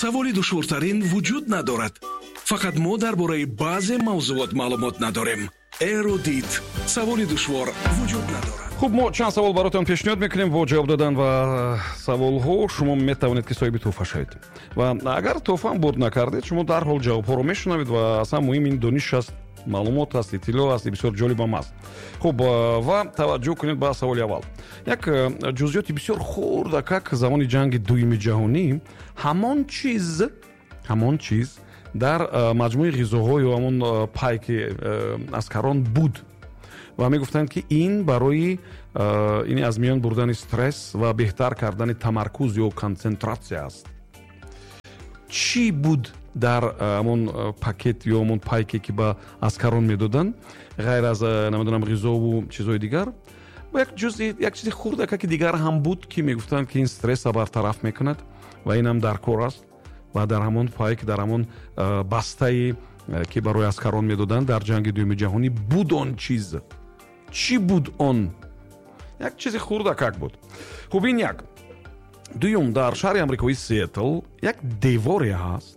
саволи душвортарин вуҷуд надорад. фақат мо дар бораи баъзе мавзуот маълумот надорем. эрудит саволи душвор вуҷуд надорад. хуб, мо чанд савол баротон пешниҳод мекунем. бо ҷавоб додан ва саволҳо шумо метавонед ки соҳиби тӯҳфа шавед. ва агар тӯҳфаам бурд накардед, шумо дарҳол ҷавобҳоро мешунавед ва асlan муҳим ин дониш аст, маълумот аст, иттилоъ аст, бисёр ҷолибам аст. хуб, ва таваҷҷӯҳ кунед ба саволи аввал. як ҷузъиёти бисёр хурдакак замони ҷанги дуюми ҷаҳонӣ ҳамон чиз дар маҷмӯи ғизоҳо ё ҳамон пайки аскарон буд ва мегуфтанд ки ин барои ини аз миён бурдани стресс ва беҳтар кардани тамаркуз ё консентратсия аст. чӣ буд дар ҳамон пакет ё ҳамон пайке ки ба аскарон медоданд, ғайр аз намедонам ғизову чизҳои дигар? як чизи хурдакаки дигар ҳам буд ки мегуфтанд ки ин стресса бартараф мекунад ва инам дар кор аст. ва дар ҳамон пайк, дар ҳамон бастае ки барои аскарон медоданд дар ҷанги дуюми ҷаҳонӣ буд он чиз. чӣ буд он? як чизи хурдакак буд. хуб, ин як. дуюм, дар шаҳри амрикои Сиэтл як деворе ҳаст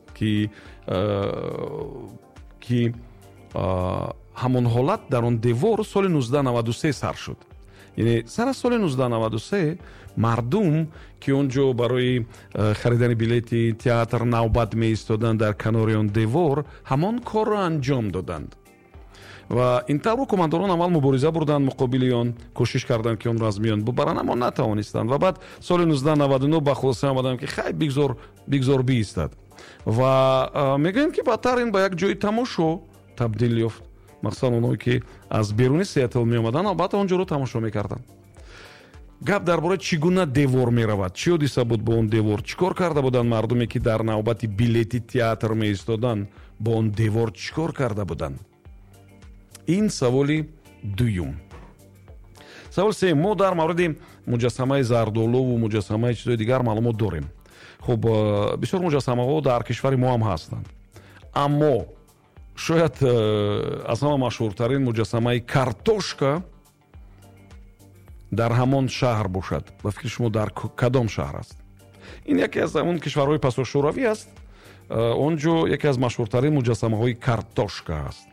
ки ҳамон ҳолат дар он девор соли 1993 сар шуд. яъне сар аз соли 1993 мардум ки он ҷо барои харидани билети театр навбат меистоданд дар канори он девор, ҳамон корро анҷом доданд. ва ин тавр ҳукуматдорон аввал мубориза бурданд муқобили он, кӯшиш карданд ки онро аз миён бубаранд, аммо натавонистанд. ва баъд соли 1999 ба хулоса омаданд ки хай бигзор биистад. ва мегӯянд ки баъдтар ин ба як ҷои тамошо табдил ёфт. махсусан онҳое ки аз беруни Сиэтл меомаданд, албатта он ҷоро тамошо мекарданд. гап дар бораи чӣ гуна девор меравад, чӣ ҳодиса буд бо он девор, чӣ кор карда буданд мардуме ки дар навбати билети театр меистоданд, бо он девор чӣ кор карда буданд? ин саволи дуюм. саволи сеюм, мо дар мавриди муҷассамаи зардолову муҷассамаи чизҳои дигар маълумот дорем. хуб, бисёр муҷассамаҳо дар кишвари мо ҳам ҳастанд, аммо шояд аз ҳама машҳуртарин муҷассамаи картошка дар ҳамон шаҳр бошад. ба фикри шумо дар кадом шаҳр аст? ин яке аз ҳамон кишварҳои пасошӯравӣ аст. он ҷо яке аз машҳуртарин муҷассамаҳои картошка аст.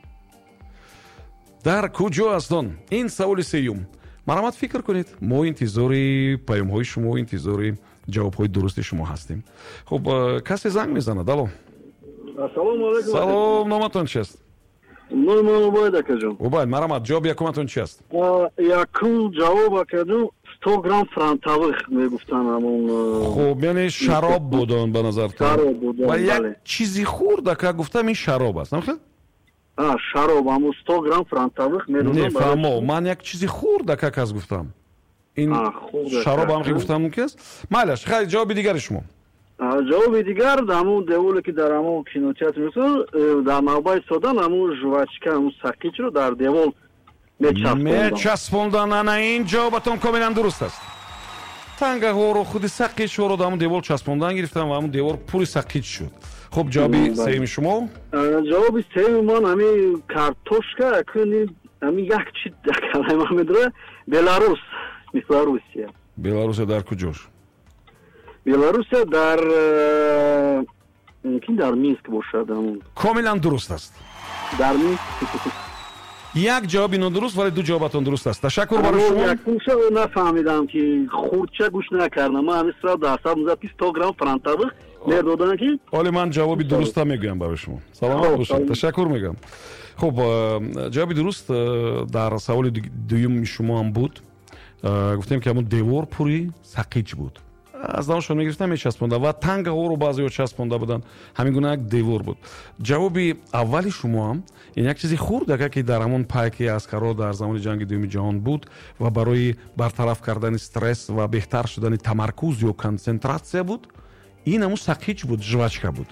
дар куҷо аст он? ин саволи сеюм. марҳамат, фикр кунед. мо интизори паёмҳои шумо, интизори ҷавобҳои дурусти шумо ҳастем. хуб, касе занг мезанад. алло. ассалому алайкум. салом, номатон чист? номам убайд акаҷон. убайд, марҳамат. ҷавоби якуматон чи аст? якум ҷавоб акаҷон 100 грамм франтавих мегуфтан ҳамон. хуб, яъне шароб буд он ба назартон? шароб буд. ва як чизи хурдака гуфтам ин шароб аст. намхел? шароб ҳамон 100 грамм франтавих медонам. не, фаҳмо, ман як чизи хурдака кас гуфтам. ин шароб ҳам ки гуфтам мумкин аст? майлаш, хай ҷавоби дигари шумо. ҷавоби дигар ҳамон деволе ки дар ҳамон кинотеатр месон, дар навбаи истодан ҳамон жвачка, ҳамон сақичро дар девол мечаспондан. ана ин ҷавобатон комилан дуруст аст. тангаҳоро, худи сақичҳоро дар ҳамон девол часпондан гирифтам ва ҳамон девор пури сақич шуд. хуб, ҷавоби сеюми шумо? ҷавоби сеюми ман ҳамин картошка, ҳамин як чи калама медора, Беларусия. Беларусия дар куҷош? Беларусия дар мумкин дар Минск бошад. комилан дуруст аст. дар Минск. як ҷавоби нодуруст, вале ду ҷавобатон дуруст аст. ташаккур барои шумо. якумша нафаҳмидам ки хурдча гӯш накардам. ман ҳамин 100% музад ки 100 грамм франтавих медоданд ки. оли ман ҷавоби дуруста мегӯям барои шумо. саломат бошед. ташаккур мегӯям. хуб, ҷавоби дуруст дар саволи дуюми шумо ҳам буд. гуфтем ки ҳамон девор пури сақич буд. аз давошон мегирифтан мечаспонда ва тангаҳоро баъзеҳо часпонда буданд. ҳамин гуна як девор буд. ҷавоби аввали шумо ҳам ин як чизи хурдака ки дар ҳамон пайки аскаро дар замони ҷанги дуюми ҷаҳон буд ва барои бартараф кардани стресс ва беҳтар шудани тамаркуз ё консентратсия буд. ин ҳамон сақич буд, жвачка буд.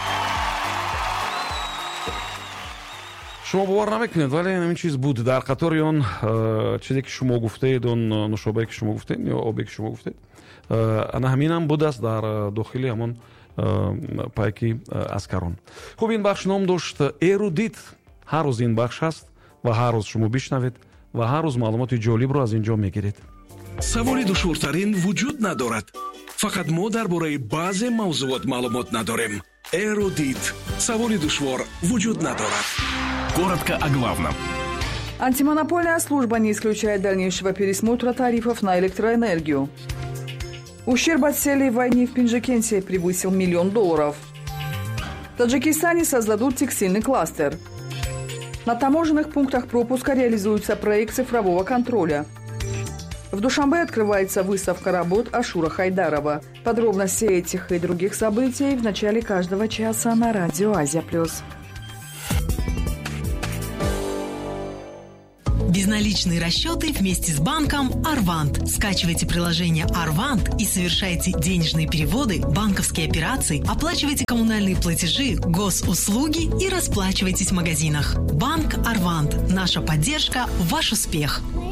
шумо бовар намекунед, вале ин чиз буд. дар қатори он чизе ки шумо гуфтед, он нушобае ки шумо гуфтед ё обе ки шумо гуфтед, ана ҳаминам буд аст дар дохили ҳамон пайки аскарон. хуб, ин бахш ном дошт эрудит. ҳар рӯз ин бахш аст ва ҳар рӯз шумо бишнавед ва ҳар рӯз маълумоти ҷолибро аз ин ҷо мегиред. саволи душвортарин вуҷуд надорад. фақат мо дар бораи баъзе мавзуот маълумот надорем. Эрудит. Саволи душвор вуҷуд надорад. Коротко о главном. Антимонопольная служба не исключает дальнейшего пересмотра тарифов на электроэнергию. Ущерб от селей в войне в Пинджикенте превысил $1 миллион. В Таджикистане создадут текстильный кластер. На таможенных пунктах пропуска реализуется проект цифрового контроля. В Душанбе открывается выставка работ Ашура Хайдарова. Подробности этих и других событий в начале каждого часа на Радио Азия+. Безналичные расчеты вместе с банком Арвант. Скачивайте приложение Арвант и совершайте денежные переводы, банковские операции, оплачивайте коммунальные платежи, госуслуги и расплачивайтесь в магазинах. Банк Арвант. Наша поддержка – ваш успех.